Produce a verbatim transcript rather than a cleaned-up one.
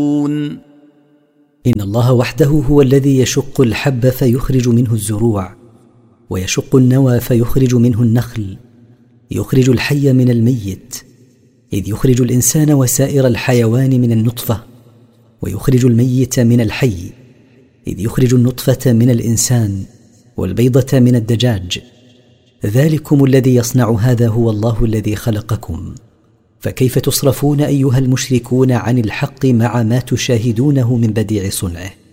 إن الله وحده هو الذي يشق الحب فيخرج منه الزروع، ويشق النوى فيخرج منه النخل، يخرج الحي من الميت، إذ يخرج الإنسان وسائر الحيوان من النطفة، ويخرج الميت من الحي، إذ يخرج النطفة من الإنسان والبيضة من الدجاج. ذلكم الذي يصنع هذا هو الله الذي خلقكم، فكيف تصرفون أيها المشركون عن الحق مع ما تشاهدونه من بديع صنعه؟